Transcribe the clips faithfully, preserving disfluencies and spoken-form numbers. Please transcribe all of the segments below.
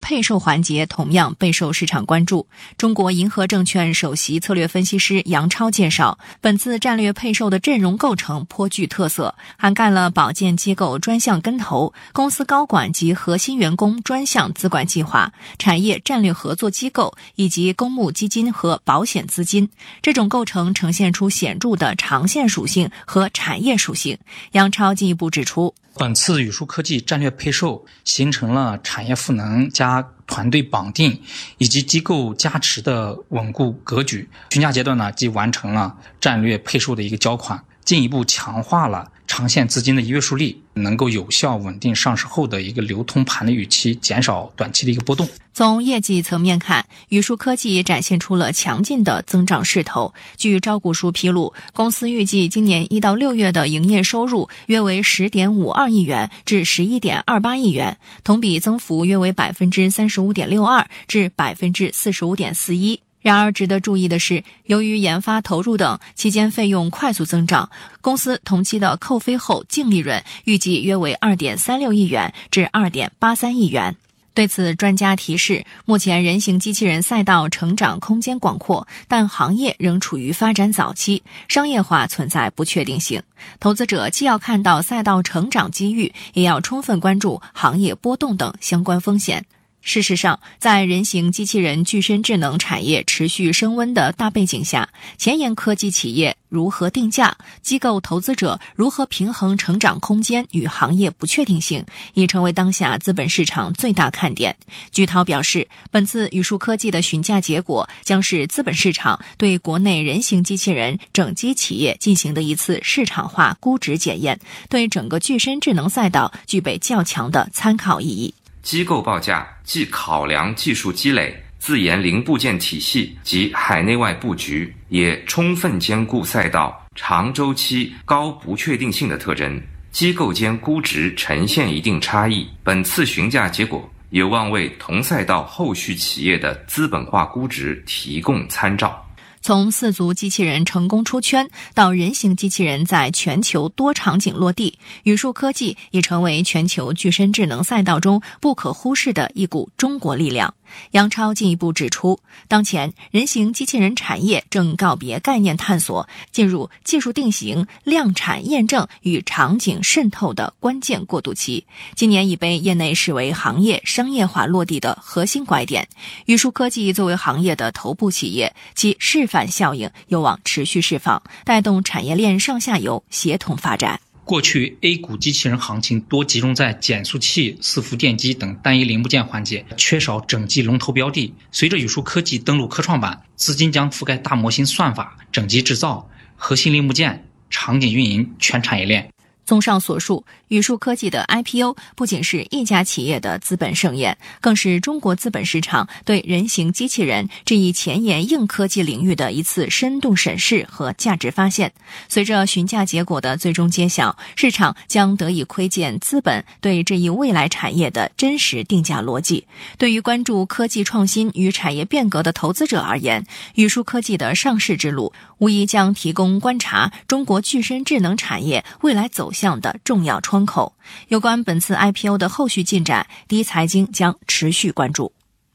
配售环节同样备受市场关注。中国银河证券首席策略分析师杨超介绍，本次战略配售的阵容构成颇具特色，涵盖了保荐机构专项跟投、公司高管及核心员工专项资管计划、产业战略合作机构以及公募基金和保险资金。这种构成呈现出显著的长线属性和产业属性。杨超进一步指出， 本次宇树科技战略配售形成了产业赋能加团队绑定以及机构加持的稳固格局。询价阶段呢，即完成了战略配售的一个交款，进一步强化了长线资金的约束力，能够有效稳定上市后的一个流通盘的预期，减少短期的一个波动。 从业绩层面看，宇树科技展现出了强劲的增长势头。据招股书披露，公司预计今年一到六月的营业收入约为 十点五二亿元至 十一点二八亿元，同比增幅约为 百分之三十五点六二 至 百分之四十五点四一。然而值得注意的是，由于研发投入等期间费用快速增长，公司同期的扣非后净利润预计约为 二点三六亿元至 二点八三亿元。对此，专家提示，目前人形机器人赛道成长空间广阔，但行业仍处于发展早期，商业化存在不确定性。投资者既要看到赛道成长机遇，也要充分关注行业波动等相关风险。事实上，在人形机器人具身智能产业持续升温的大背景下，前沿科技企业如何定价，机构投资者如何平衡成长空间与行业不确定性，已成为当下资本市场最大看点。据涛表示，本次宇树科技的询价结果将是资本市场对国内人形机器人整机企业进行的一次市场化估值检验，对整个具身智能赛道具备较强的参考意义。 机构报价既考量技术积累、自研零部件体系及海内外布局，也充分兼顾赛道长周期、高不确定性的特征，机构间估值呈现一定差异。本次询价结果有望为同赛道后续企业的资本化估值提供参照。 从四足机器人成功出圈到人形机器人在全球多场景落地，宇树科技已成为全球具身智能赛道中不可忽视的一股中国力量。杨超进一步指出，当前人形机器人产业正告别概念探索，进入技术定型、量产验证与场景渗透的关键过渡期，今年已被业内视为行业商业化落地的核心拐点。宇树科技作为行业的头部企业，其示范效应有望持续释放，带动产业链上下游协同发展。 过去 A 股机器人行情多集中在减速器、伺服电机等单一零部件环节，缺少整机龙头标的。随着宇树科技登陆科创板，资金将覆盖大模型算法、整机制造、核心零部件、场景运营全产业链。 综上所述，宇树科技的 I P O 不仅是一家企业的资本盛宴，更是中国资本市场对人形机器人这一前沿硬科技领域的一次深度审视和价值发现。随着询价结果的最终揭晓，市场将得以窥见资本对这一未来产业的真实定价逻辑。对于关注科技创新与产业变革的投资者而言，宇树科技的上市之路无疑将提供观察中国具身智能产业未来走向的重要窗口。有关本次 I P O 的后续进展，第一财经将持续关注。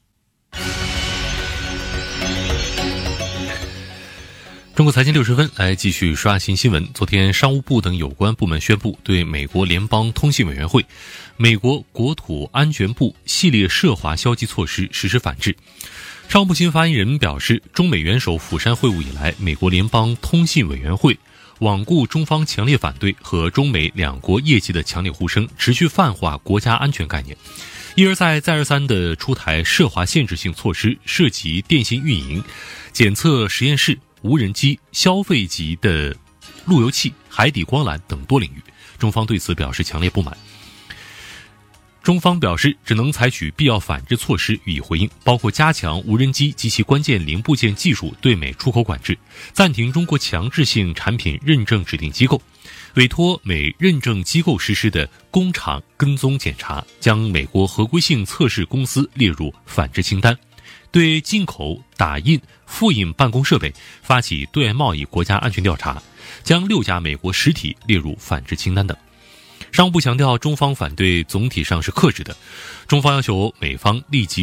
中国财经六十分来继续刷新新闻。昨天，商务部等有关部门宣布对美国联邦通信委员会、美国国土安全部系列涉华消极措施实施反制。商务部新发言人表示，中美元首釜山会晤以来，美国联邦通信委员会罔顾中方强烈反对和中美两国业绩的强烈呼声，持续泛化国家安全概念，一而再再而三地出台涉华限制性措施，涉及电信运营、检测实验室、无人机、消费级的路由器、海底光缆等多领域。中方对此表示强烈不满。中方表示，只能采取必要反制措施予以回应，包括加强无人机及其关键零部件技术对美出口管制，暂停中国强制性产品认证指定机构，委托美认证机构实施的工厂跟踪检查，将美国合规性测试公司列入反制清单，对进口打印、复印办公设备发起对外贸易国家安全调查，将六家美国实体列入反制清单等。商务部强调，中方反对总体上是克制的，中方要求美方立即